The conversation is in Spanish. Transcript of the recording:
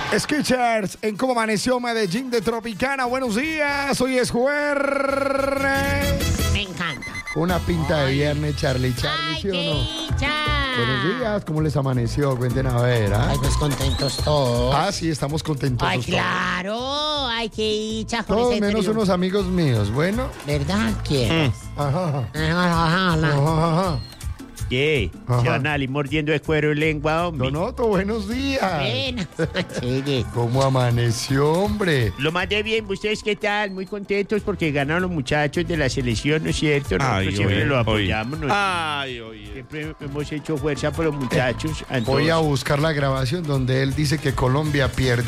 Skechers, en cómo amaneció Medellín de Tropicana. Buenos días, hoy es jueves. Me encanta. Una pinta de viernes, Charlie, Ay, ¿sí o qué no? dicha. Buenos días, ¿cómo les amaneció? Cuenten a ver, ¿ah? Ay, pues contentos todos. Ah, sí, estamos contentos. Ay, todos. claro. Ay, qué dicha con Todos ese menos triunfo. unos amigos míos, bueno. ¿Verdad? ¿Quién? Ajá, Ajá. ajá. ¿Qué? Ajá. ¿Se van a salir mordiendo de cuero y lengua, hombre? Donoto, buenos días. Buenas. Chile. ¿Cómo amaneció, hombre? Lo más de bien, ¿ustedes qué tal? Muy contentos porque ganaron los muchachos de la selección, ¿no es cierto? Nosotros siempre los apoyamos. Siempre hemos hecho fuerza por los muchachos. Voy a buscar la grabación donde él dice que Colombia pierde